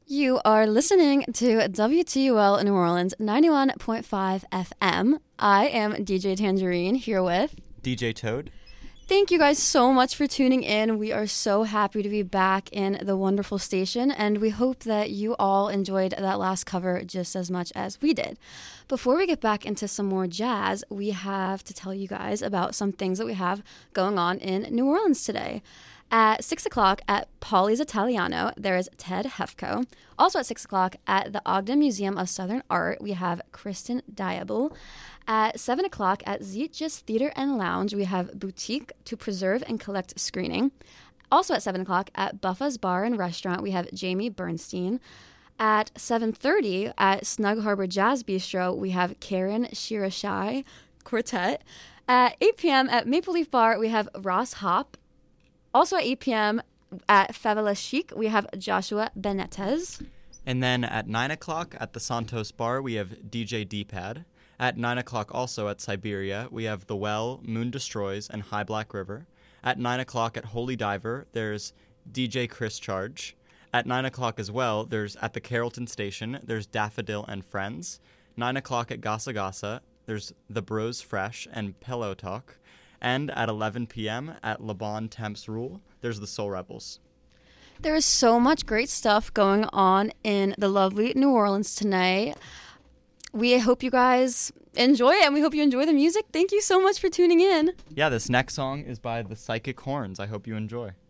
You are listening to WTUL New Orleans 91.5 FM. I am DJ Tangerine here with DJ Toad. Thank you guys so much for tuning in. We are so happy to be back in the wonderful station, and we hope that you all enjoyed that last cover just as much as we did. Before we get back into some more jazz, we have to tell you guys about some things that we have going on in New Orleans today. At 6 o'clock at Polly's Italiano, there is Ted Hefko. Also at 6 o'clock at the Ogden Museum of Southern Art, we have Kristen Diable. At 7 o'clock at Zietjes Theater and Lounge, we have Boutique to Preserve and Collect screening. Also at 7 o'clock at Buffa's Bar and Restaurant, we have Jamie Bernstein. At 7:30 at Snug Harbor Jazz Bistro, we have Karen Shirashai Quartet. At 8 p.m. at Maple Leaf Bar, we have Ross Hop. Also at 8 p.m. at Favela Chic, we have Joshua Benitez. And then at 9 o'clock at the Santos Bar, we have DJ D-Pad. At 9 o'clock also at Siberia, we have The Well, Moon Destroys, and High Black River. At 9 o'clock at Holy Diver, there's DJ Chris Charge. At 9 o'clock as well, there's at the Carrollton Station, there's Daffodil and Friends. 9 o'clock at Gasa Gasa, there's The Bros Fresh and Pillow Talk. And at 11 p.m. at Le Bon Temps Rule, there's the Soul Rebels. There is so much great stuff going on in the lovely New Orleans tonight. We hope you guys enjoy it, and we hope you enjoy the music. Thank you so much for tuning in. Yeah, this next song is by the Psychic Horns. I hope you enjoy.